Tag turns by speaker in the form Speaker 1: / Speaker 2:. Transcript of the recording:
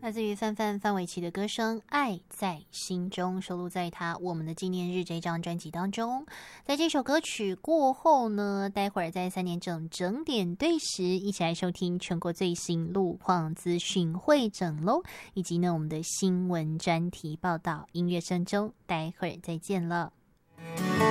Speaker 1: 来自于范玮琪的歌声《爱在心中》，收录在他《我们的纪念日》这张专辑当中。在这首歌曲过后呢，待会儿在3点整点对时，一起来收听全国最新路况资讯汇整喽，以及呢我们的新闻专题报道。音乐声中，待会儿再见了。